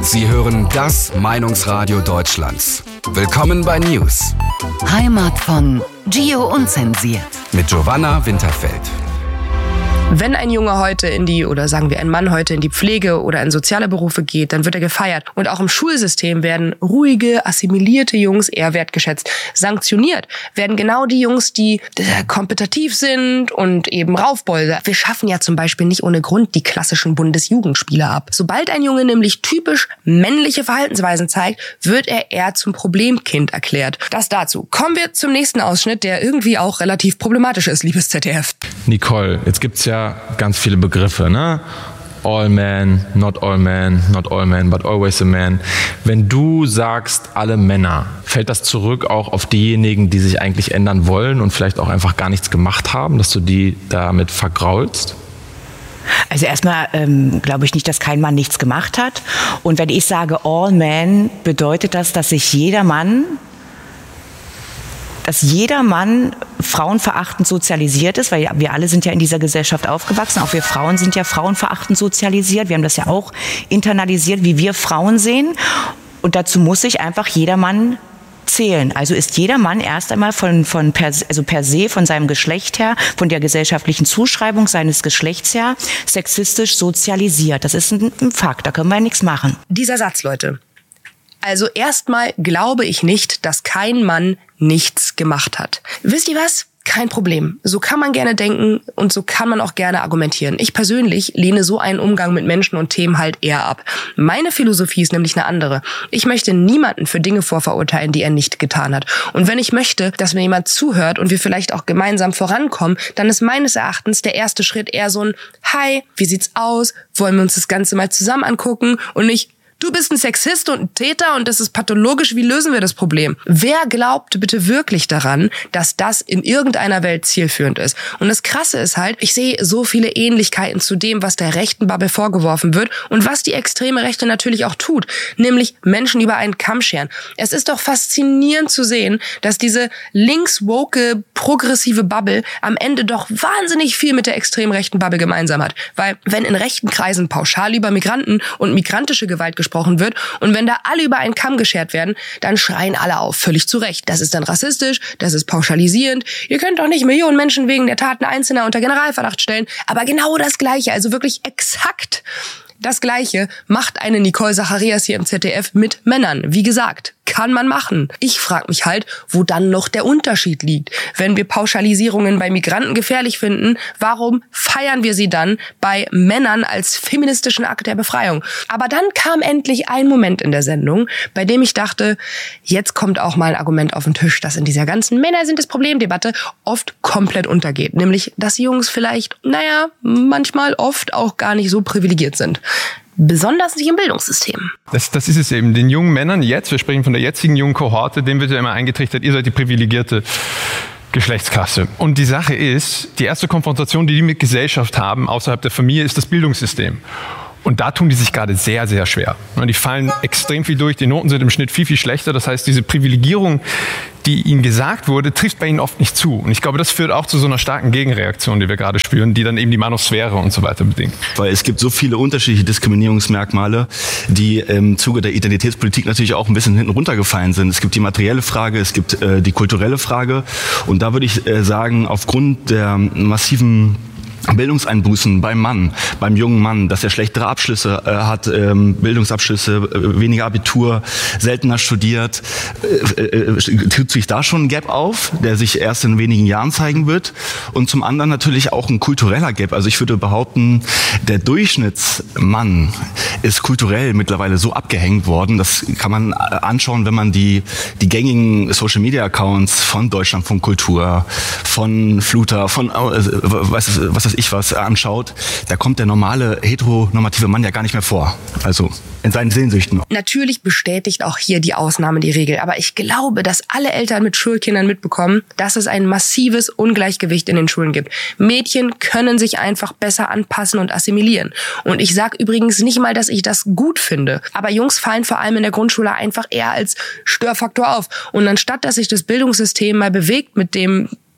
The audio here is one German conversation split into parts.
Sie hören das Meinungsradio Deutschlands. Willkommen bei News. Heimat von Gio Unzensiert. Mit Giovanna Winterfeld. Wenn ein Junge heute ein Mann heute in die Pflege oder in soziale Berufe geht, dann wird er gefeiert. Und auch im Schulsystem werden ruhige, assimilierte Jungs eher wertgeschätzt. Sanktioniert werden genau die Jungs, die kompetitiv sind und eben Raufbolde. Wir schaffen ja zum Beispiel nicht ohne Grund die klassischen Bundesjugendspiele ab. Sobald ein Junge nämlich typisch männliche Verhaltensweisen zeigt, wird er eher zum Problemkind erklärt. Das dazu. Kommen wir zum nächsten Ausschnitt, der irgendwie auch relativ problematisch ist, liebes ZDF. Nicole, jetzt gibt's ja ganz viele Begriffe, ne? All men, not all men, but always a man. Wenn du sagst, alle Männer, fällt das zurück auch auf diejenigen, die sich eigentlich ändern wollen und vielleicht auch einfach gar nichts gemacht haben, dass du die damit vergraulst? Also erstmal glaube ich nicht, dass kein Mann nichts gemacht hat. Und wenn ich sage all men, bedeutet das, dass jeder Mann frauenverachtend sozialisiert ist, weil wir alle sind ja in dieser Gesellschaft aufgewachsen, auch wir Frauen sind ja frauenverachtend sozialisiert, wir haben das ja auch internalisiert, wie wir Frauen sehen, und dazu muss sich einfach jeder Mann zählen. Also ist jeder Mann erst einmal per se von seinem Geschlecht her, von der gesellschaftlichen Zuschreibung seines Geschlechts her, sexistisch sozialisiert. Das ist ein Fakt, da können wir ja nichts machen. Dieser Satz, Leute. Also erstmal glaube ich nicht, dass kein Mann nichts gemacht hat. Wisst ihr was? Kein Problem. So kann man gerne denken und so kann man auch gerne argumentieren. Ich persönlich lehne so einen Umgang mit Menschen und Themen halt eher ab. Meine Philosophie ist nämlich eine andere. Ich möchte niemanden für Dinge vorverurteilen, die er nicht getan hat. Und wenn ich möchte, dass mir jemand zuhört und wir vielleicht auch gemeinsam vorankommen, dann ist meines Erachtens der erste Schritt eher so ein Hi, wie sieht's aus? Wollen wir uns das Ganze mal zusammen angucken? Und nicht du bist ein Sexist und ein Täter und das ist pathologisch, wie lösen wir das Problem? Wer glaubt bitte wirklich daran, dass das in irgendeiner Welt zielführend ist? Und das Krasse ist halt, ich sehe so viele Ähnlichkeiten zu dem, was der rechten Bubble vorgeworfen wird und was die extreme Rechte natürlich auch tut, nämlich Menschen über einen Kamm scheren. Es ist doch faszinierend zu sehen, dass diese links-woke, progressive Bubble am Ende doch wahnsinnig viel mit der extrem rechten Bubble gemeinsam hat. Weil wenn in rechten Kreisen pauschal über Migranten und migrantische Gewalt gesprochen wird und wenn da alle über einen Kamm geschert werden, dann schreien alle auf, völlig zu Recht. Das ist dann rassistisch, das ist pauschalisierend. Ihr könnt doch nicht Millionen Menschen wegen der Taten Einzelner unter Generalverdacht stellen, aber genau das Gleiche, also wirklich exakt das Gleiche macht eine Nicole Zacharias hier im ZDF mit Männern. Wie gesagt, kann man machen. Ich frage mich halt, wo dann noch der Unterschied liegt. Wenn wir Pauschalisierungen bei Migranten gefährlich finden, warum feiern wir sie dann bei Männern als feministischen Akt der Befreiung? Aber dann kam endlich ein Moment in der Sendung, bei dem ich dachte, jetzt kommt auch mal ein Argument auf den Tisch, das in dieser ganzen Männer sind das Problem-Debatte oft komplett untergeht. Nämlich, dass Jungs vielleicht, manchmal oft auch gar nicht so privilegiert sind. Besonders nicht im Bildungssystem. Das ist es eben. Den jungen Männern jetzt, wir sprechen von der jetzigen jungen Kohorte, denen wird ja immer eingetrichtert, ihr seid die privilegierte Geschlechtsklasse. Und die Sache ist, die erste Konfrontation, die mit Gesellschaft haben, außerhalb der Familie, ist das Bildungssystem. Und da tun die sich gerade sehr, sehr schwer. Die fallen extrem viel durch, die Noten sind im Schnitt viel, viel schlechter. Das heißt, diese Privilegierung, die ihnen gesagt wurde, trifft bei ihnen oft nicht zu. Und ich glaube, das führt auch zu so einer starken Gegenreaktion, die wir gerade spüren, die dann eben die Manosphäre und so weiter bedingt. Weil es gibt so viele unterschiedliche Diskriminierungsmerkmale, die im Zuge der Identitätspolitik natürlich auch ein bisschen hinten runtergefallen sind. Es gibt die materielle Frage, es gibt die kulturelle Frage. Und da würde ich sagen, aufgrund der massiven Bildungseinbußen beim jungen Mann, dass er schlechtere Abschlüsse hat, Bildungsabschlüsse, weniger Abitur, seltener studiert, tut sich da schon ein Gap auf, der sich erst in wenigen Jahren zeigen wird. Und zum anderen natürlich auch ein kultureller Gap. Also ich würde behaupten, der Durchschnittsmann ist kulturell mittlerweile so abgehängt worden, das kann man anschauen, wenn man die gängigen Social-Media-Accounts von Deutschlandfunk Kultur, von Fluter, von was anschaut, da kommt der normale heteronormative Mann ja gar nicht mehr vor. Also in seinen Sehnsüchten. Natürlich bestätigt auch hier die Ausnahme die Regel, aber ich glaube, dass alle Eltern mit Schulkindern mitbekommen, dass es ein massives Ungleichgewicht in den Schulen gibt. Mädchen können sich einfach besser anpassen und assimilieren. Und ich sage übrigens nicht mal, dass ich das gut finde, aber Jungs fallen vor allem in der Grundschule einfach eher als Störfaktor auf. Und anstatt, dass sich das Bildungssystem mal bewegt mit dem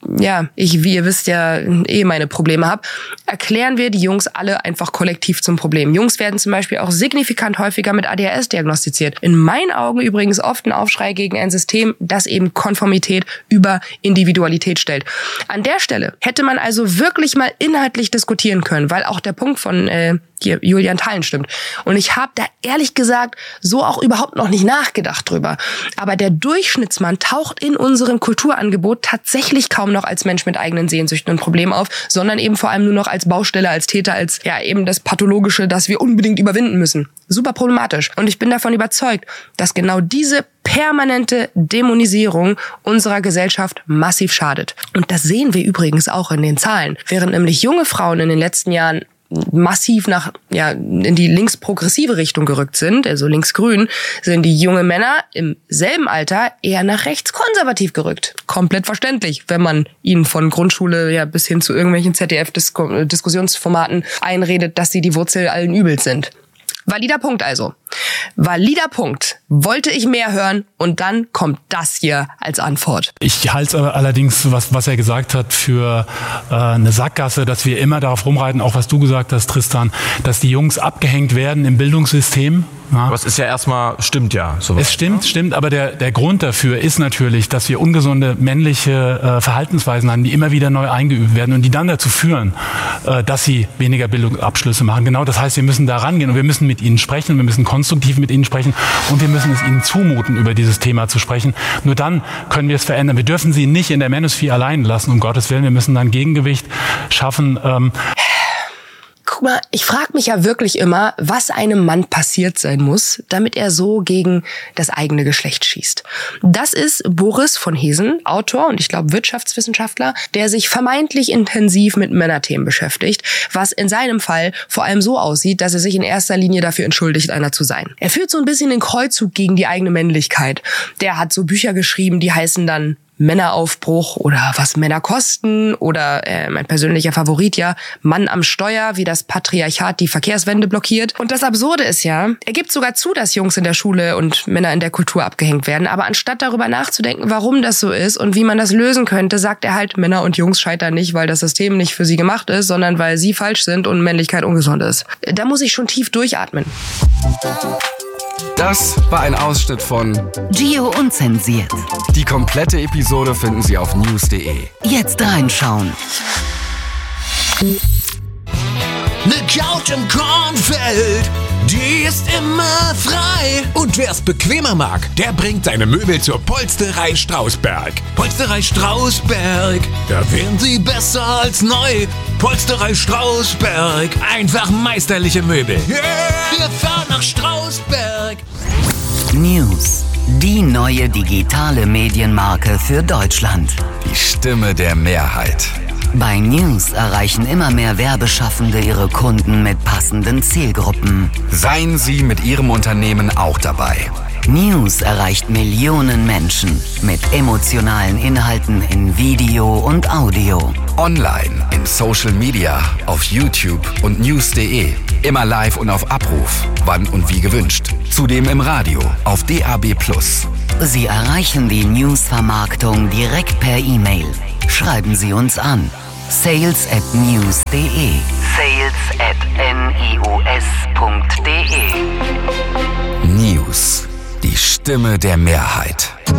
wie ihr wisst, ja meine Probleme habe, erklären wir die Jungs alle einfach kollektiv zum Problem. Jungs werden zum Beispiel auch signifikant häufiger mit ADHS diagnostiziert. In meinen Augen übrigens oft ein Aufschrei gegen ein System, das eben Konformität über Individualität stellt. An der Stelle hätte man also wirklich mal inhaltlich diskutieren können, weil auch der Punkt von Julian Thein stimmt. Und ich habe da ehrlich gesagt so auch überhaupt noch nicht nachgedacht drüber. Aber der Durchschnittsmann taucht in unserem Kulturangebot tatsächlich kaum noch als Mensch mit eigenen Sehnsüchten und Problemen auf, sondern eben vor allem nur noch als Baustelle, als Täter, als eben das Pathologische, das wir unbedingt überwinden müssen. Super problematisch. Und ich bin davon überzeugt, dass genau diese permanente Dämonisierung unserer Gesellschaft massiv schadet. Und das sehen wir übrigens auch in den Zahlen. Während nämlich junge Frauen in den letzten Jahren massiv in die linksprogressive Richtung gerückt sind, also linksgrün, sind die jungen Männer im selben Alter eher nach rechtskonservativ gerückt. Komplett verständlich, wenn man ihnen von Grundschule bis hin zu irgendwelchen ZDF-Diskussionsformaten einredet, dass sie die Wurzel allen Übels sind. Valider Punkt also. Valider Punkt. Wollte ich mehr hören und dann kommt das hier als Antwort. Ich halte es allerdings, was er gesagt hat, für eine Sackgasse, dass wir immer darauf rumreiten, auch was du gesagt hast, Tristan, dass die Jungs abgehängt werden im Bildungssystem. Ja. Aber es ist ja erstmal, stimmt ja. Sowas. Es stimmt, aber der Grund dafür ist natürlich, dass wir ungesunde männliche Verhaltensweisen haben, die immer wieder neu eingeübt werden und die dann dazu führen, dass sie weniger Bildungsabschlüsse machen. Genau, das heißt, wir müssen da rangehen und wir müssen mit ihnen sprechen, wir müssen konstruktiv mit ihnen sprechen und wir müssen es ihnen zumuten, über dieses Thema zu sprechen. Nur dann können wir es verändern. Wir dürfen sie nicht in der Manosphere allein lassen, um Gottes Willen. Wir müssen dann Gegengewicht schaffen. Guck mal, ich frage mich ja wirklich immer, was einem Mann passiert sein muss, damit er so gegen das eigene Geschlecht schießt. Das ist Boris von Hesen, Autor und ich glaube Wirtschaftswissenschaftler, der sich vermeintlich intensiv mit Männerthemen beschäftigt, was in seinem Fall vor allem so aussieht, dass er sich in erster Linie dafür entschuldigt, einer zu sein. Er führt so ein bisschen den Kreuzzug gegen die eigene Männlichkeit. Der hat so Bücher geschrieben, die heißen dann Männeraufbruch oder was Männer kosten oder mein persönlicher Favorit Mann am Steuer, wie das Patriarchat die Verkehrswende blockiert. Und das Absurde ist er gibt sogar zu, dass Jungs in der Schule und Männer in der Kultur abgehängt werden, aber anstatt darüber nachzudenken, warum das so ist und wie man das lösen könnte, sagt er halt, Männer und Jungs scheitern nicht, weil das System nicht für sie gemacht ist, sondern weil sie falsch sind und Männlichkeit ungesund ist. Da muss ich schon tief durchatmen. Das war ein Ausschnitt von Gio Unzensiert. Die komplette Episode finden Sie auf news.de. Jetzt reinschauen. Ne Couch im Kornfeld, die ist immer frei. Und wer's bequemer mag, der bringt seine Möbel zur Polsterei Strausberg. Polsterei Strausberg, da wären sie besser als neu. Polsterei Strausberg, einfach meisterliche Möbel. Yeah! Wir fahren nach Strausberg. News. Die neue digitale Medienmarke für Deutschland. Die Stimme der Mehrheit. Bei News erreichen immer mehr Werbeschaffende ihre Kunden mit passenden Zielgruppen. Seien Sie mit Ihrem Unternehmen auch dabei. News erreicht Millionen Menschen mit emotionalen Inhalten in Video und Audio. Online, in Social Media, auf YouTube und news.de. Immer live und auf Abruf, wann und wie gewünscht. Zudem im Radio, auf DAB+. Sie erreichen die News-Vermarktung direkt per E-Mail. Schreiben Sie uns an. sales@news.de. sales@news.de. News. Die Stimme der Mehrheit.